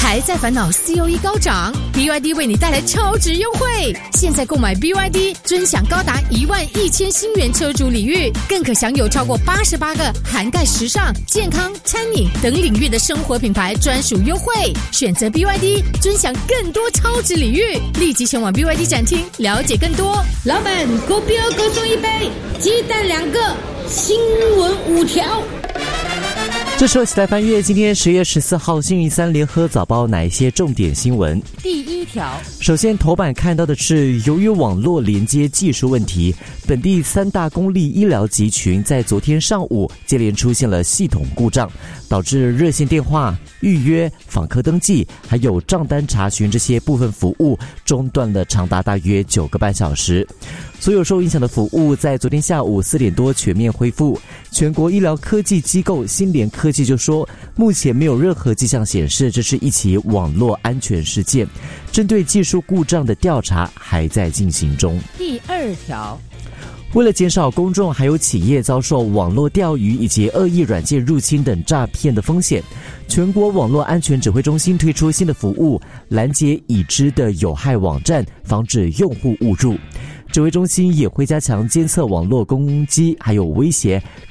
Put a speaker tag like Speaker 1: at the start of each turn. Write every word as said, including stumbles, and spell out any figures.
Speaker 1: 还在烦恼 C O E 高涨 ？B Y D 为你带来超值优惠，现在购买 B Y D 尊享高达一万一千新元车主礼遇，更可享有超过八十八个涵盖时尚、健康、餐饮等领域的生活品牌专属优惠。选择 B Y D 尊享更多超值礼遇，立即前往 B Y D 展厅了解更多。
Speaker 2: 老板，狗标各送一杯，鸡蛋两个，新闻五条。
Speaker 3: 这时候起来翻阅今天十月十四号星期三联合早报哪一些重点新闻。
Speaker 1: 第一条，
Speaker 3: 首先头版看到的是，由于网络连接技术问题，本地三大公立医疗集群在昨天上午接连出现了系统故障，导致热线电话、预约、访客登记还有账单查询这些部分服务中断了长达大约九个半小时。所有受影响的服务在昨天下午四点多全面恢复。全国医疗科技机构新联科技就说，目前没有任何迹象显示这是一起网络安全事件，针对技术故障的调查还在进行中。
Speaker 1: 第二条，
Speaker 3: 为了减少公众还有企业遭受网络钓鱼以及恶意软件入侵等诈骗的风险，全国网络安全指挥中心推出新的服务，拦截已知的有害网站，防止用户误入。指挥中心也会加强监测网络攻击还有威胁，